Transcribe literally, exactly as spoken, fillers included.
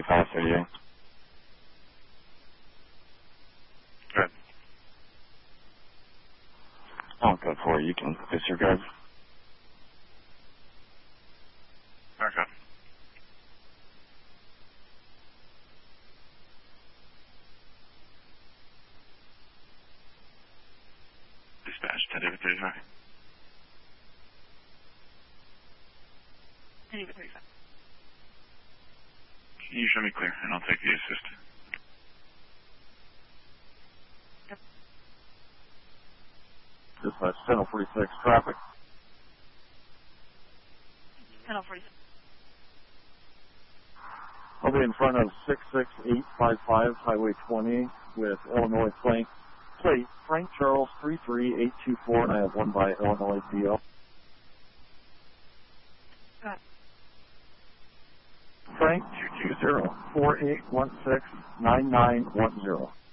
five thirty-eight. Good. Oh, good for you. You can disregard. Okay. Dispatch ten David thirty-five. ten David thirty-five. Can you show me clear, and I'll take the assist. Yep. Dispatch ten oh forty-six, traffic. ten oh forty-six. I'll be in front of six six eight five five Highway twenty with Illinois plate, plate Frank Charles three three eight two four, and I have one by Illinois D O. Got it. Frank two two zero four eight one six nine nine one zero.